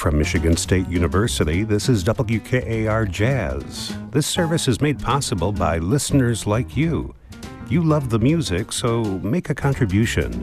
From Michigan State University, this is WKAR Jazz. This service is made possible by listeners like you. You love the music, so make a contribution